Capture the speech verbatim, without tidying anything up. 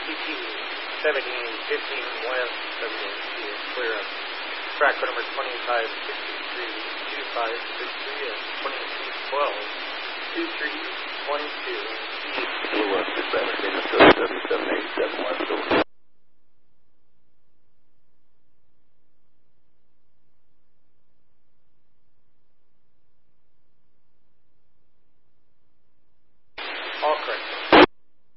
T P seventeen fifteen west, W is clear up. Track number twenty-five sixty-three, two five six three, and twenty-two twelve, two three twenty-two, east. Blue up.